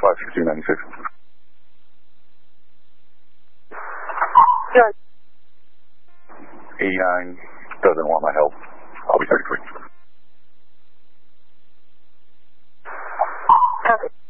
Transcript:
56296. Good. 89 doesn't want my help. I'll be 33. Copy.